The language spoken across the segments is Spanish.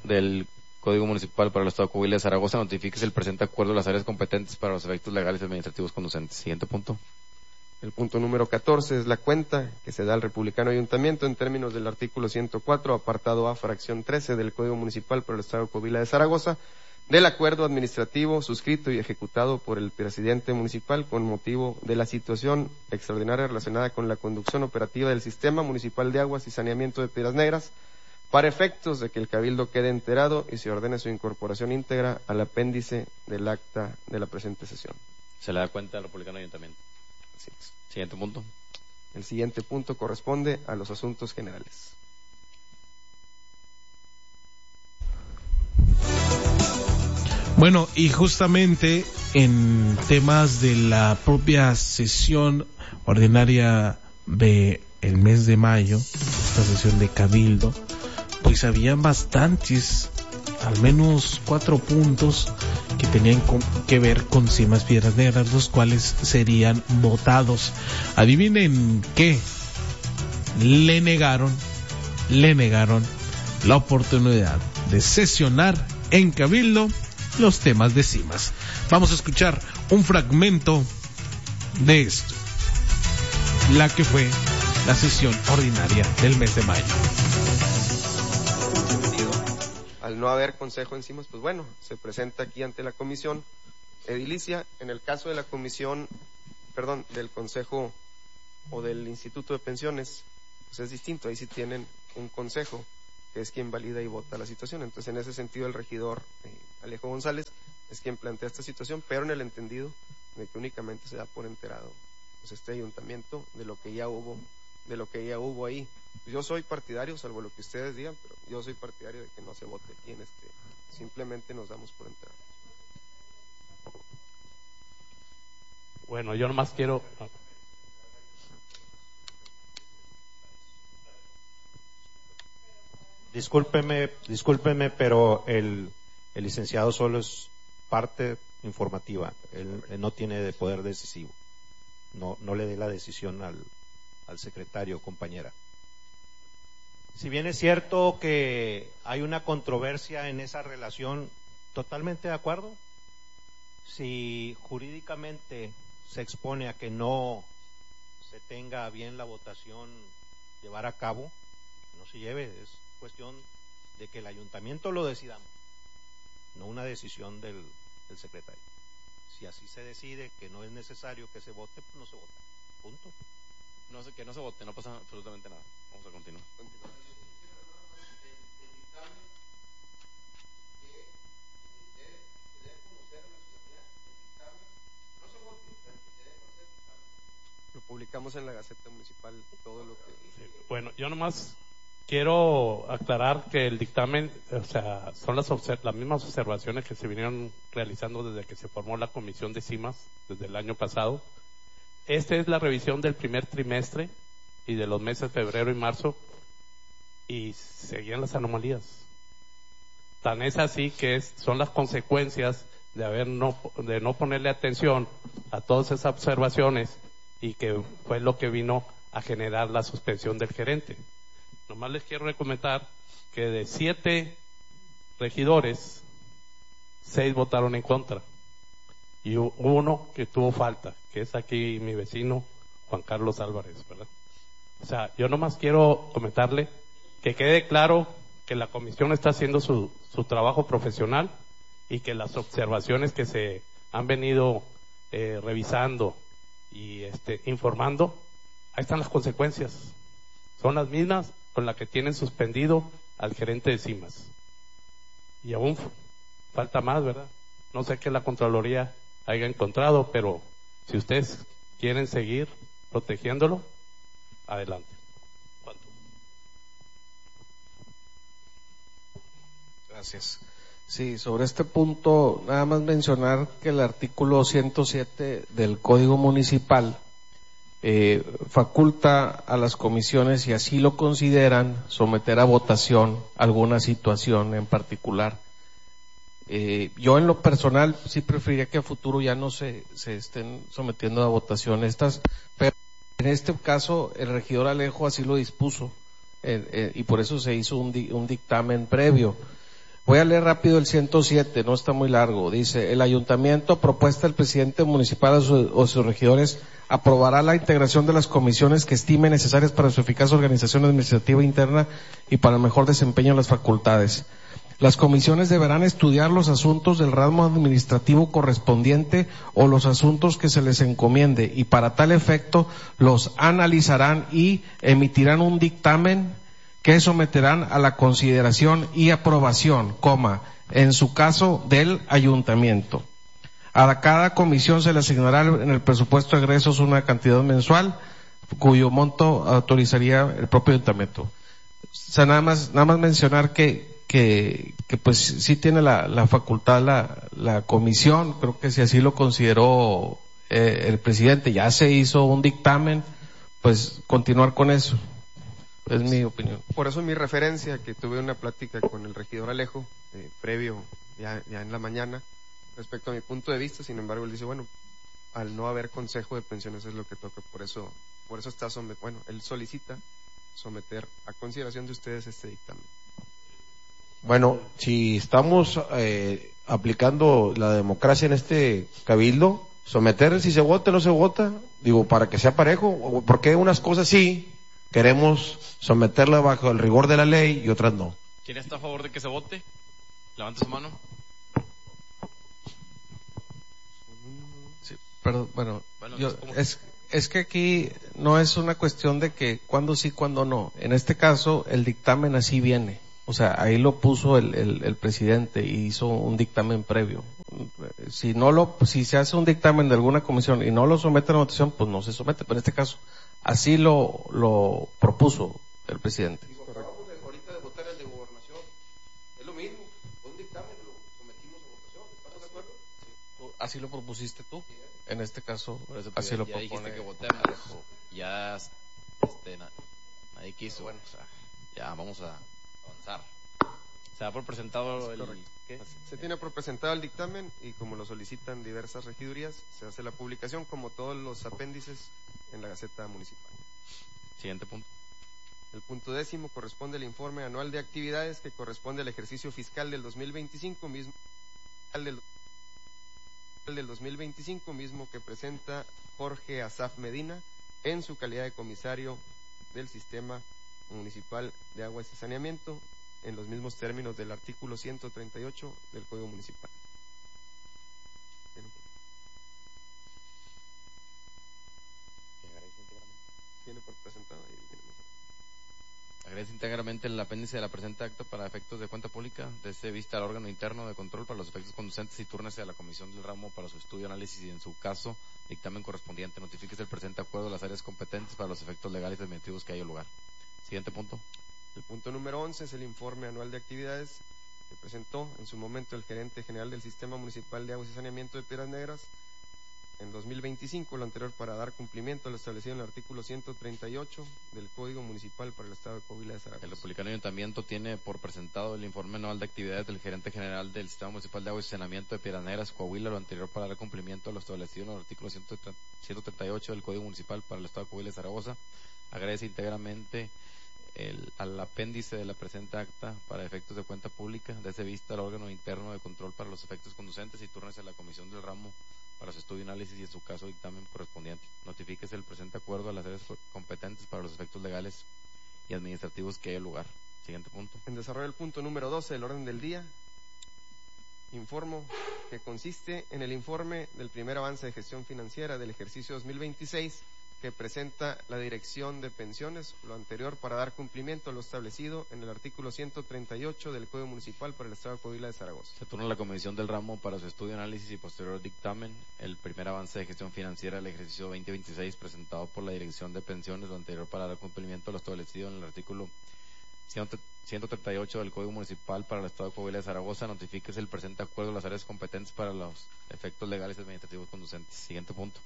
del Código Municipal para el Estado de Coahuila de Zaragoza, notifíquese el presente acuerdo de las áreas competentes para los efectos legales y administrativos conducentes. Siguiente punto. El punto número 14 es la cuenta que se da al Republicano Ayuntamiento en términos del artículo 104, apartado A, fracción 13 del Código Municipal para el Estado de Coahuila de Zaragoza, del acuerdo administrativo suscrito y ejecutado por el presidente municipal con motivo de la situación extraordinaria relacionada con la conducción operativa del Sistema Municipal de Aguas y Saneamiento de Piedras Negras, para efectos de que el Cabildo quede enterado y se ordene su incorporación íntegra al apéndice del acta de la presente sesión. Se le da cuenta al Republicano Ayuntamiento. Así es. Siguiente punto. El siguiente punto corresponde a los asuntos generales. Bueno, y justamente en temas de la propia sesión ordinaria de el mes de mayo, esta sesión de Cabildo, pues había bastantes, al menos 4 puntos que tenían que ver con Cimas Piedras Negras, los cuales serían votados. Adivinen qué, le negaron la oportunidad de sesionar en Cabildo los temas de Cimas. Vamos a escuchar un fragmento de esto, la que fue la sesión ordinaria del mes de mayo. Al no haber consejo en Cimas, pues bueno, se presenta aquí ante la comisión edilicia. En el caso de la comisión, del consejo o del instituto de pensiones, pues es distinto. Ahí sí tienen un consejo que es quien valida y vota la situación. Entonces, en ese sentido, el regidor Alejo González es quien plantea esta situación, pero en el entendido de que únicamente se da por enterado pues este ayuntamiento de lo que ya hubo ahí. Yo soy partidario, salvo lo que ustedes digan, pero yo soy partidario de que no se vote aquí simplemente nos damos por enterado. Bueno, yo nomás quiero... Discúlpeme, pero el licenciado solo es parte informativa. Él no tiene de poder decisivo. No le dé la decisión al secretario, compañera. Si bien es cierto que hay una controversia en esa relación, totalmente de acuerdo. Si jurídicamente se expone a que no se tenga bien la votación llevar a cabo, no se lleve, es cuestión de que el ayuntamiento lo decidamos, no una decisión del secretario. Si así se decide que no es necesario que se vote, pues no se vota, punto. Que no se vote, no pasa absolutamente nada. Vamos a continuar. Lo publicamos en la Gaceta Municipal, todo lo que... Sí, bueno, yo nomás quiero aclarar que el dictamen, son las mismas observaciones que se vinieron realizando desde que se formó la comisión de Cimas, desde el año pasado. Esta es la revisión del primer trimestre y de los meses febrero y marzo, y seguían las anomalías. Tan es así que son las consecuencias de no ponerle atención a todas esas observaciones, y que fue lo que vino a generar la suspensión del gerente. Nomás les quiero recomendar que de 7 regidores, 6 votaron en contra, y uno que tuvo falta, que es aquí mi vecino Juan Carlos Álvarez, ¿verdad? O sea, yo nomás quiero comentarle que quede claro que la comisión está haciendo su trabajo profesional, y que las observaciones que se han venido revisando y informando, ahí están las consecuencias. Son las mismas con las que tienen suspendido al gerente de Cimas. Y aún falta más, ¿verdad? No sé qué la Contraloría haya encontrado, pero si ustedes quieren seguir protegiéndolo, adelante. ¿Cuánto? Gracias. Sí, sobre este punto, nada más mencionar que el artículo 107 del Código Municipal faculta a las comisiones, si así lo consideran, someter a votación alguna situación en particular. Yo en lo personal sí preferiría que a futuro ya no se estén sometiendo a votación estas, pero en este caso el regidor Alejo así lo dispuso, y por eso se hizo un dictamen previo. Voy a leer rápido el 107, no está muy largo. Dice, el ayuntamiento, a propuesta del presidente municipal o sus regidores, aprobará la integración de las comisiones que estime necesarias para su eficaz organización administrativa interna y para el mejor desempeño de las facultades. Las comisiones deberán estudiar los asuntos del ramo administrativo correspondiente o los asuntos que se les encomiende y para tal efecto los analizarán y emitirán un dictamen que someterán a la consideración y aprobación, en su caso del ayuntamiento. A cada comisión se le asignará en el presupuesto de egresos una cantidad mensual, cuyo monto autorizaría el propio ayuntamiento. O sea, nada más mencionar que pues sí tiene la facultad la comisión, creo que si así lo consideró el presidente, ya se hizo un dictamen, pues continuar con eso. Es mi opinión. Por eso mi referencia, que tuve una plática con el regidor Alejo, previo, ya en la mañana, respecto a mi punto de vista. Sin embargo, él dice, bueno, al no haber consejo de pensiones es lo que toca, por eso está él solicita someter a consideración de ustedes este dictamen. Bueno, si estamos aplicando la democracia en este cabildo, someter si se vota o no se vota, digo, para que sea parejo, porque unas cosas sí queremos someterla bajo el rigor de la ley y otras no. ¿Quién está a favor de que se vote? Levante su mano. Sí, pero bueno, es que aquí no es una cuestión de que cuándo sí, cuándo no. En este caso, el dictamen así viene. O sea, ahí lo puso el presidente y hizo un dictamen previo. Si se hace un dictamen de alguna comisión y no lo somete a la votación, pues no se somete. Pero en este caso, así lo propuso el presidente. Acabamos ahorita de votar el de gobernación. Es lo mismo. Fue un dictamen, lo sometimos a votación. ¿Estamos de acuerdo? Sí. ¿Así lo propusiste tú? En este caso, así lo ya propone. dijiste que votemos. Ya nadie quiso. Bueno, o sea, ya vamos a avanzar. Se da por presentado ¿qué? Se tiene por presentado el dictamen y como lo solicitan diversas regidurías, se hace la publicación como todos los apéndices en la Gaceta Municipal. Siguiente punto. El punto 10 corresponde al informe anual de actividades que corresponde al ejercicio fiscal del 2025 mismo que presenta Jorge Asaf Medina en su calidad de comisario del Sistema Municipal de Aguas y Saneamiento, en los mismos términos del artículo 138 del Código Municipal. Tiene por presentado ahí. Agradece íntegramente el apéndice de la presente acta para efectos de cuenta pública, desde vista al órgano interno de control para los efectos conducentes y túrnese a la comisión del ramo para su estudio, análisis y en su caso dictamen correspondiente. Notifíquese el presente acuerdo a las áreas competentes para los efectos legales y administrativos que haya lugar. Siguiente punto. El punto número 11 es el informe anual de actividades que presentó en su momento el gerente general del Sistema Municipal de Aguas y Saneamiento de Piedras Negras en 2025, lo anterior para dar cumplimiento a lo establecido en el artículo 138 del Código Municipal para el Estado de Coahuila de Zaragoza. El republicano ayuntamiento tiene por presentado el informe anual de actividades del gerente general del Sistema Municipal de Aguas y Saneamiento de Piedras Negras, Coahuila, lo anterior para dar cumplimiento a lo establecido en el artículo 138 del Código Municipal para el Estado de Coahuila de Zaragoza. Agradece íntegramente al apéndice de la presente acta para efectos de cuenta pública, desde vista al órgano interno de control para los efectos conducentes y túrnese a la comisión del ramo para su estudio, análisis y en su caso dictamen correspondiente. Notifíquese el presente acuerdo a las áreas competentes para los efectos legales y administrativos que haya lugar. Siguiente punto. En desarrollo del punto número 12 del orden del día, informo que consiste en el informe del primer avance de gestión financiera del ejercicio 2026 que presenta la Dirección de Pensiones, lo anterior para dar cumplimiento a lo establecido en el artículo 138 del Código Municipal para el Estado de Coahuila de Zaragoza. Se turna la comisión del ramo para su estudio, análisis y posterior dictamen el primer avance de gestión financiera del ejercicio 2026 presentado por la Dirección de Pensiones, lo anterior para dar cumplimiento a lo establecido en el artículo 138 del Código Municipal para el Estado de Coahuila de Zaragoza. Notifíquese el presente acuerdo a las áreas competentes para los efectos legales y administrativos conducentes. Siguiente punto.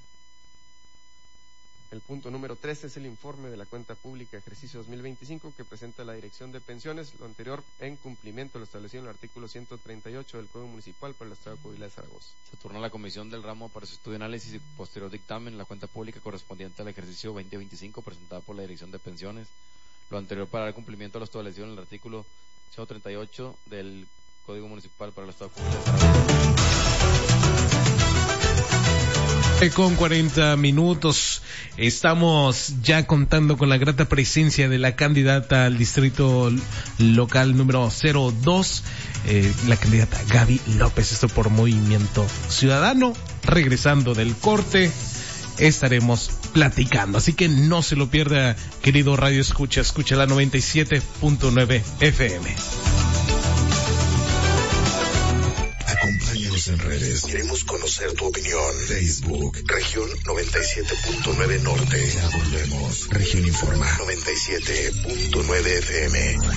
El punto número 13 es el informe de la cuenta pública ejercicio 2025 que presenta la Dirección de Pensiones, lo anterior en cumplimiento a lo establecido en el artículo 138 del Código Municipal para el Estado de Coahuila de Zaragoza. Se turna la comisión del ramo para su estudio, análisis y posterior dictamen la cuenta pública correspondiente al ejercicio 2025 presentada por la Dirección de Pensiones, lo anterior para dar cumplimiento a lo establecido en el artículo 138 del Código Municipal para el Estado de Coahuila. Con 40 minutos estamos ya contando con la grata presencia de la candidata al distrito local número 02, la candidata Gaby López, esto por Movimiento Ciudadano. Regresando del corte estaremos platicando, así que no se lo pierda, querido Radio Escucha la 97.9 FM. Acompáñanos en redes. Queremos conocer tu opinión. Facebook, Región 97.9 Norte. Ya volvemos. Región Informa 97.9 FM.